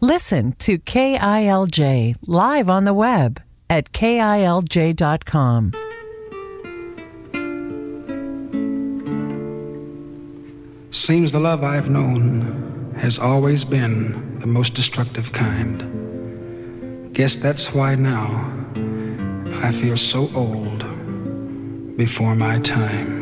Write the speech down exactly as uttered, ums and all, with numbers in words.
Listen to K I L J live on the web at K I L J dot com. Seems the love I've known has always been the most destructive kind. Guess that's why now I feel so old before my time.